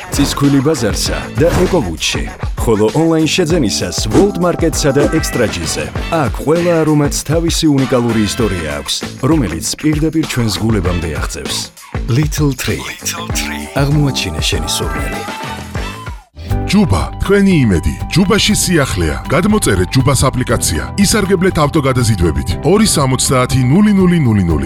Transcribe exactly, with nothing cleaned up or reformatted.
წისქვილი ბაზარსა და ეკოგუთში. ხოლო ონლაინ შეძენისას World Market-სა და Extra-G-ზე. აქ ყველა არომატს თავისი უნიკალური ისტორია აქვს, რომელიც პირდაპირ ჩვენს გულებამდე აღწევს. Little Tree. აღმოაჩინე შენი სურვილი. ჯუბა, თქვენი იმედი. ჯუბაში სიახლეა. გადმოწერეთ ჯუბას აპლიკაცია. ისარგებლეთ ავტოგადაზიდვებით. ორი სამოცდაათი ნული ნული ნული ნული.